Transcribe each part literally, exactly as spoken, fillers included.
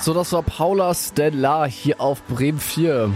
So, das war Paula Stellar hier auf Bremen vier.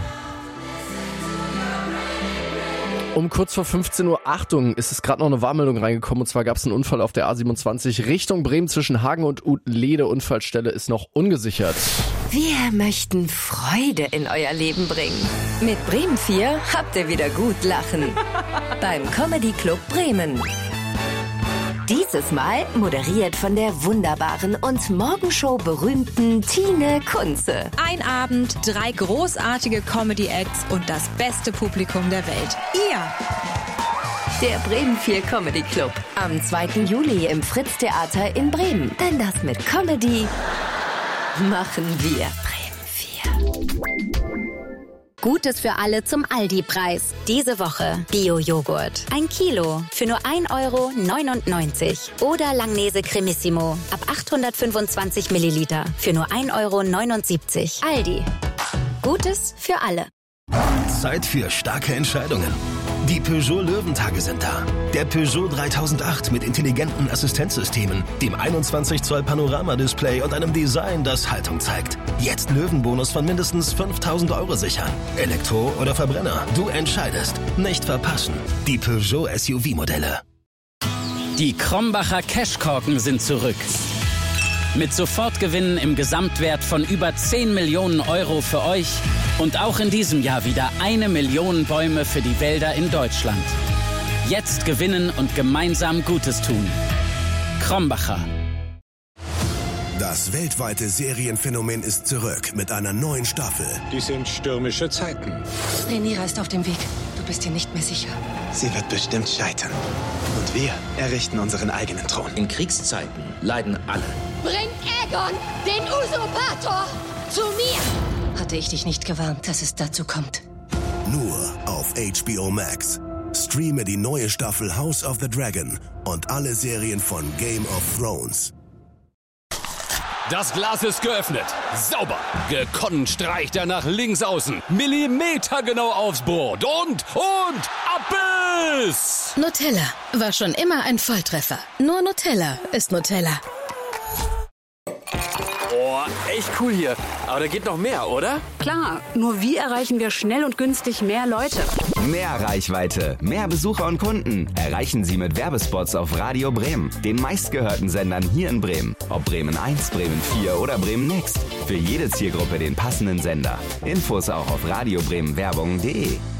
Um kurz vor fünfzehn Uhr, Achtung, ist es gerade noch eine Warnmeldung reingekommen. Und zwar gab es einen Unfall auf der A siebenundzwanzig Richtung Bremen zwischen Hagen und Utenlede. Unfallstelle ist noch ungesichert. Wir möchten Freude in euer Leben bringen. Mit Bremen vier habt ihr wieder gut lachen. Beim Comedy Club Bremen. Dieses Mal moderiert von der wunderbaren und Morgenshow berühmten Tine Kunze. Ein Abend, drei großartige Comedy-Acts und das beste Publikum der Welt. Ihr! Der Bremen vier Comedy Club. Am zweiten Juli im Fritz-Theater in Bremen. Denn das mit Comedy machen wir. Bremen vier. Gutes für alle zum Aldi-Preis. Diese Woche Bio-Joghurt. Ein Kilo für nur ein Euro neunundneunzig. Oder Langnese Cremissimo ab achthundertfünfundzwanzig Milliliter für nur ein Euro neunundsiebzig. Aldi. Gutes für alle. Zeit für starke Entscheidungen. Die Peugeot Löwentage sind da. Der Peugeot dreitausendacht mit intelligenten Assistenzsystemen, dem einundzwanzig Zoll Panoramadisplay und einem Design, das Haltung zeigt. Jetzt Löwenbonus von mindestens fünftausend Euro sichern. Elektro oder Verbrenner, du entscheidest. Nicht verpassen. Die Peugeot S U V-Modelle. Die Krombacher Cashkorken sind zurück. Mit Sofortgewinnen im Gesamtwert von über zehn Millionen Euro für euch und auch in diesem Jahr wieder eine Million Bäume für die Wälder in Deutschland. Jetzt gewinnen und gemeinsam Gutes tun. Krombacher. Das weltweite Serienphänomen ist zurück mit einer neuen Staffel. Dies sind stürmische Zeiten. Rhaenyra ist auf dem Weg. Du bist dir nicht mehr sicher. Sie wird bestimmt scheitern. Und wir errichten unseren eigenen Thron. In Kriegszeiten leiden alle. Bringt Aegon, den Usurpator, zu mir! Hatte ich dich nicht gewarnt, dass es dazu kommt. Nur auf H B O Max. Streame die neue Staffel House of the Dragon und alle Serien von Game of Thrones. Das Glas ist geöffnet. Sauber. Gekonnt streicht er nach links außen. Millimetergenau aufs Board. Und, und, Abbiss! Nutella war schon immer ein Volltreffer. Nur Nutella ist Nutella. Oh, echt cool hier. Aber da geht noch mehr, oder? Klar, nur wie erreichen wir schnell und günstig mehr Leute? Mehr Reichweite, mehr Besucher und Kunden erreichen Sie mit Werbespots auf Radio Bremen, den meistgehörten Sendern hier in Bremen. Ob Bremen eins, Bremen vier oder Bremen Next. Für jede Zielgruppe den passenden Sender. Infos auch auf radiobremenwerbung punkt de.